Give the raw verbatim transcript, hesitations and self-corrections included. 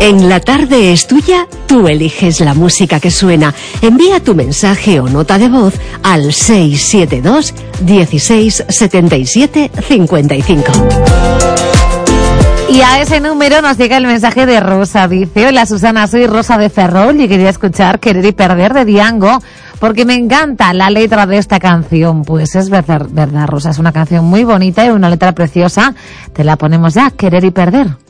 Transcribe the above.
En La Tarde es Tuya, tú eliges la música que suena. Envía tu mensaje o nota de voz al seis siete dos, dieciséis, setenta y siete, cincuenta y cinco. Y a ese número nos llega el mensaje de Rosa. Dice: hola Susana, soy Rosa de Ferrol y quería escuchar Querer y Perder de Diango porque me encanta la letra de esta canción. Pues es verdad, verdad, Rosa, es una canción muy bonita y una letra preciosa. Te la ponemos ya, Querer y Perder.